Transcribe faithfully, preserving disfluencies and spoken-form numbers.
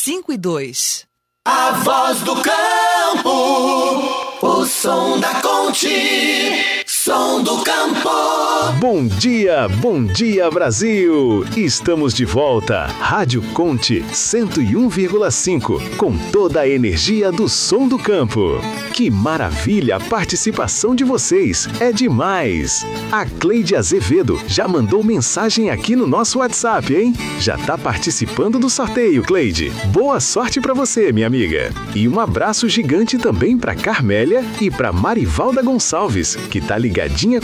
cinco e dois. A voz do campo, o som da Conte, som do campo. Bom dia, bom dia Brasil! Estamos de volta, Rádio Conte cento e um vírgula cinco, com toda a energia do som do campo. Que maravilha a participação de vocês, é demais! A Cleide Azevedo já mandou mensagem aqui no nosso WhatsApp, hein? Já tá participando do sorteio, Cleide. Boa sorte pra você, minha amiga. E um abraço gigante também pra Carmélia e pra Marivalda Gonçalves, que tá ligadinha